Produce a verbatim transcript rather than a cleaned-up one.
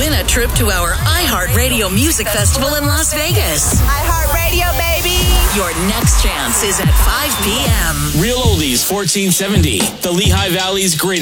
win a trip to our iHeartRadio Music Festival in Las Vegas. iHeartRadio, baby. Your next chance is at five p.m. Real Oldies fourteen seventy, the Lehigh Valley's greatest